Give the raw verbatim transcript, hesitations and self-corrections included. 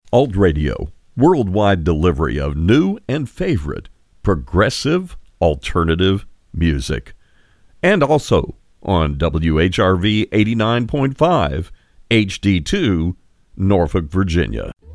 Alt Radio, worldwide delivery of new and favorite progressive alternative music. And also on W H R V eighty-nine point five, H D two, Norfolk, Virginia.